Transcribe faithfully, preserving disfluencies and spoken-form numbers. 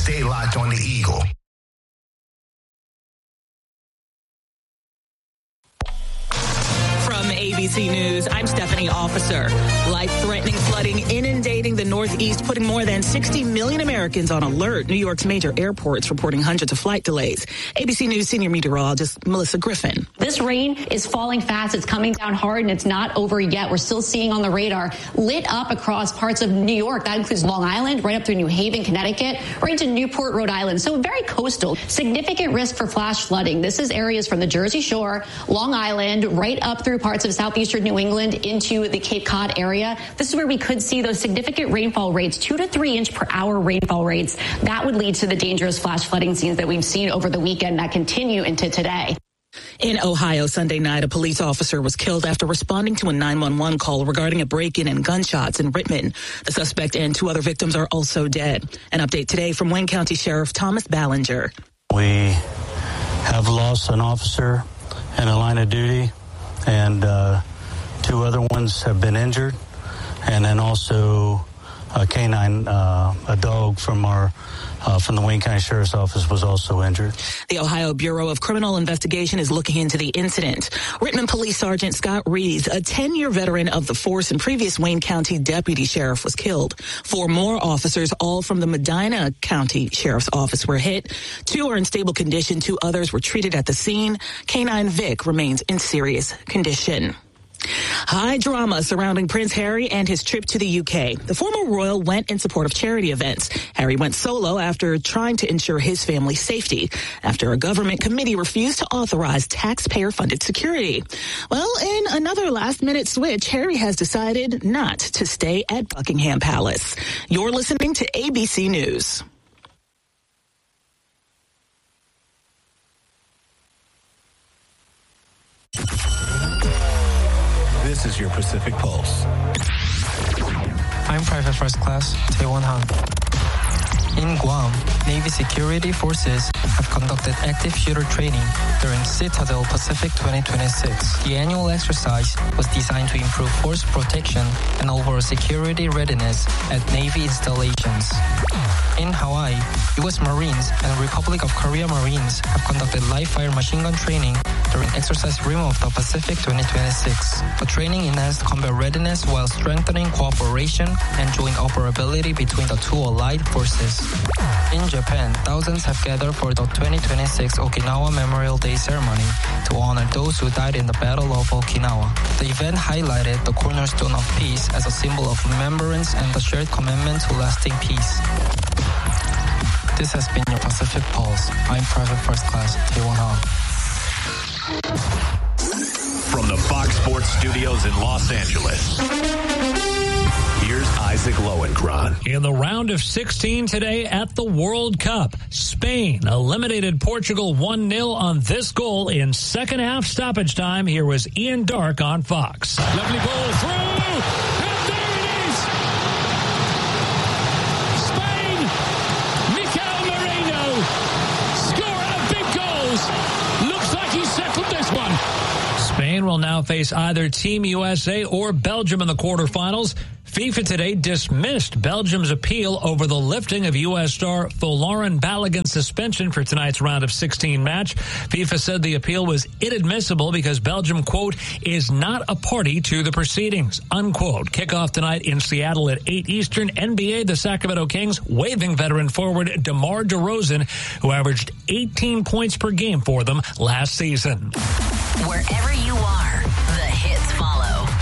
Stay locked on the Eagle. From A B C News, I'm Stephanie Officer. Life-threatening flooding inundating the Northeast, putting more than sixty million Americans on alert. New York's major airports reporting hundreds of flight delays. A B C News senior meteorologist Melissa Griffin. This rain is falling fast. It's coming down hard, and it's not over yet. We're still seeing on the radar lit up across parts of New York. That includes Long Island, right up through New Haven, Connecticut, right into Newport, Rhode Island. So very coastal. Significant risk for flash flooding. This is areas from the Jersey Shore, Long Island, right up through parts of southeastern New England into the Cape Cod area. This is where we could see those significant rainfall rates, two to three inch per hour rainfall rates. That would lead to the dangerous flash flooding scenes that we've seen over the weekend that continue into today. In Ohio, Sunday night, a police officer was killed after responding to a nine one one call regarding a break-in and gunshots in Rittman. The suspect and two other victims are also dead. An update today from Wayne County Sheriff Thomas Ballinger. We have lost an officer in a line of duty, and uh, two other ones have been injured. And then also a canine, uh, a dog from our Uh, from the Wayne County Sheriff's Office was also injured. The Ohio Bureau of Criminal Investigation is looking into the incident. Rittman Police Sergeant Scott Reeves, a ten-year veteran of the force and previous Wayne County deputy sheriff, was killed. Four more officers, all from the Medina County Sheriff's Office, were hit. Two are in stable condition. Two others were treated at the scene. Canine Vic remains in serious condition. High drama surrounding Prince Harry and his trip to the U K. The former royal went in support of charity events. Harry went solo after trying to ensure his family's safety, after a government committee refused to authorize taxpayer-funded security. Well, in another last-minute switch, Harry has decided not to stay at Buckingham Palace. You're listening to A B C News. This is your Pacific Pulse. I'm Private First Class Tae-Won Han. In Guam, Navy security forces have conducted active shooter training during Citadel Pacific twenty twenty-six. The annual exercise was designed to improve force protection and overall security readiness at Navy installations. In Hawaii, U S Marines and Republic of Korea Marines have conducted live-fire machine gun training during Exercise Rim of the Pacific twenty twenty-six. The training enhanced combat readiness while strengthening cooperation and joint operability between the two allied forces. In Japan, thousands have gathered for the twenty twenty-six Okinawa Memorial Day ceremony to honor those who died in the Battle of Okinawa. The event highlighted the cornerstone of peace as a symbol of remembrance and the shared commitment to lasting peace. This has been your Pacific Pulse. I'm Private First Class Tae-Won Han. From the Fox Sports Studios in Los Angeles, here's Isaac Lowenkron. In the round of sixteen today at the World Cup, Spain eliminated Portugal one nil on this goal in second half stoppage time. Here was Ian Dark on Fox. Lovely ball through, and there it is! Spain, Mikel Merino, scorer of big goals. Looks like he settled this one. Spain will now face either Team U S A or Belgium in the quarterfinals. FIFA today dismissed Belgium's appeal over the lifting of U S star Folarin Balogun's suspension for tonight's round of sixteen match. FIFA said the appeal was inadmissible because Belgium, quote, is not a party to the proceedings, unquote. Kickoff tonight in Seattle at eight Eastern. N B A, the Sacramento Kings waiving veteran forward DeMar DeRozan, who averaged eighteen points per game for them last season. Wherever you are, the hits follow.